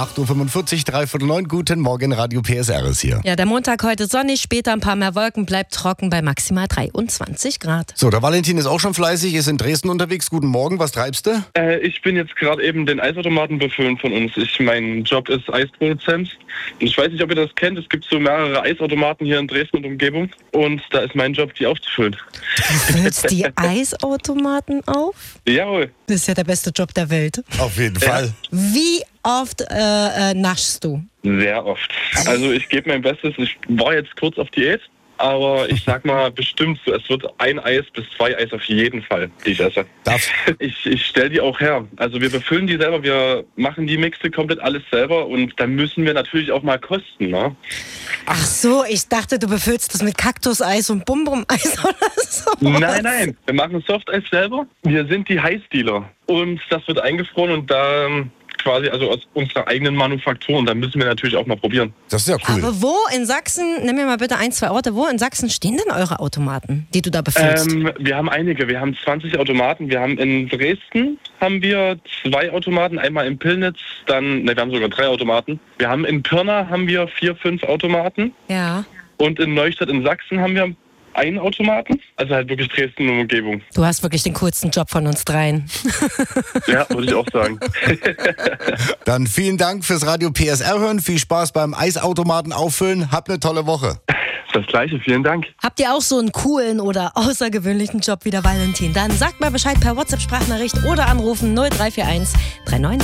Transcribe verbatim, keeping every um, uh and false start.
acht Uhr fünfundvierzig, dreiviertel neun. Guten Morgen, Radio P S R ist hier. Ja, der Montag heute sonnig, später ein paar mehr Wolken, bleibt trocken bei maximal dreiundzwanzig Grad. So, der Valentin ist auch schon fleißig, ist in Dresden unterwegs. Guten Morgen, was treibst du? Äh, ich bin jetzt gerade eben den Eisautomaten befüllen von uns. Ich, mein Job ist Eisproduzent. Ich weiß nicht, ob ihr das kennt. Es gibt so mehrere Eisautomaten hier in Dresden und Umgebung. Und da ist mein Job, die aufzufüllen. Du füllst die Eisautomaten auf? Jawohl. Das ist ja der beste Job der Welt. Auf jeden Fall. Wie oft äh, äh, naschst du? Sehr oft. Also ich gebe mein Bestes. Ich war jetzt kurz auf Diät. Aber ich sag mal, bestimmt so, es wird ein Eis bis zwei Eis auf jeden Fall, die ich esse. Darf. Ich, ich stelle die auch her. Also wir befüllen die selber, wir machen die Mixe komplett alles selber und dann müssen wir natürlich auch mal kosten, ne? Ach so, ich dachte, du befüllst das mit Kaktuseis und Bum-Bum-Eis oder so. Nein, nein, wir machen Softeis selber. Wir sind die Heißdealer und das wird eingefroren und da quasi also aus unserer eigenen Manufaktur und da müssen wir natürlich auch mal probieren. Das ist ja cool. Aber wo in Sachsen, nimm mir mal bitte ein, zwei Orte, wo in Sachsen stehen denn eure Automaten, die du da befüllst? Ähm, wir haben einige, wir haben zwanzig Automaten. Wir haben in Dresden haben wir zwei Automaten, einmal in Pillnitz, dann, ne, wir haben sogar drei Automaten. Wir haben in Pirna haben wir vier, fünf Automaten Ja. und in Neustadt in Sachsen haben wir einen Automaten, also halt wirklich Dresden und Umgebung. Du hast wirklich den coolsten Job von uns dreien. Ja, würde ich auch sagen. Dann vielen Dank fürs Radio P S R hören. Viel Spaß beim Eisautomaten auffüllen. Habt eine tolle Woche. Das Gleiche, vielen Dank. Habt ihr auch so einen coolen oder außergewöhnlichen Job wie der Valentin? Dann sagt mal Bescheid per WhatsApp-Sprachnachricht oder anrufen null drei vier eins drei neun